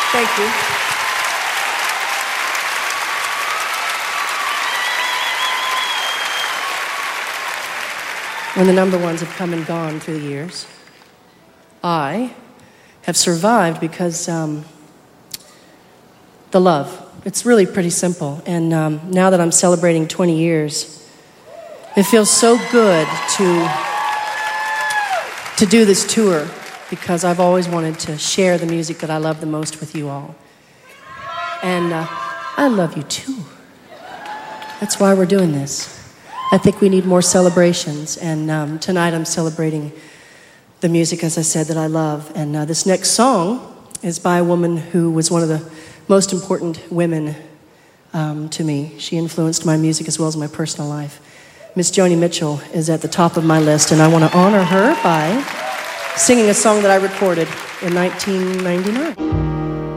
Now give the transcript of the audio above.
Thank you. When the number ones have come and gone through the years, I have survived because the love. It's really pretty simple. And now that I'm celebrating 20 years, it feels so good to do this tour because I've always wanted to share the music that I love the most with you all. And I love you too. That's why we're doing this. I think we need more celebrations, and tonight I'm celebrating the music, as I said, that I love. And this next song is by a woman who was one of the most important women to me. She influenced my music as well as my personal life. Miss Joni Mitchell is at the top of my list, and I want to honor her by singing a song that I recorded in 1999.